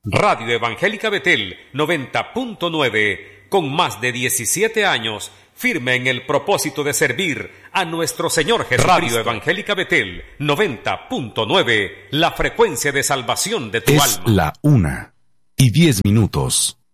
Radio Evangélica Betel 90.9, con más de 17 años, firme en el propósito de servir a nuestro Señor Jesucristo. Radio Evangélica Betel 90.9, la frecuencia de salvación de tu alma. Es la 1:10.